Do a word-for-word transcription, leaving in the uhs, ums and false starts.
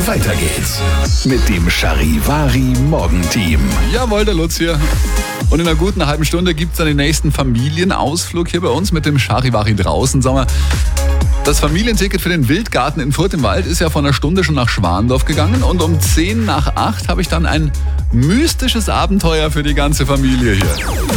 Weiter geht's mit dem Charivari Morgenteam. Jawohl, der Lutz hier. Und in einer guten halben Stunde gibt es dann den nächsten Familienausflug hier bei uns mit dem Charivari draußen. Sagen wir, das Familienticket für den Wildgarten in Furth im Wald ist ja vor einer Stunde schon nach Schwandorf gegangen. Und um zehn nach acht habe ich dann ein mystisches Abenteuer für die ganze Familie hier.